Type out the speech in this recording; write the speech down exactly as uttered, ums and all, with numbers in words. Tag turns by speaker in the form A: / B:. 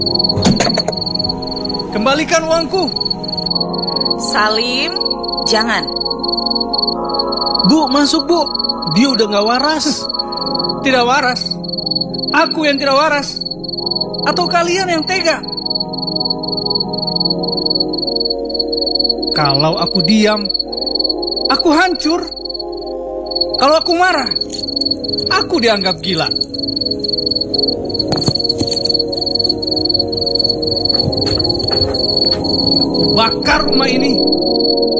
A: Kembalikan uangku.
B: Salim, jangan.
A: Bu, masuk bu. Dia udah gak waras. Tidak waras? Aku yang tidak waras? Atau kalian yang tega? Kalau aku diam, aku hancur. Kalau aku marah, aku dianggap gila. Aku bakar rumah ini.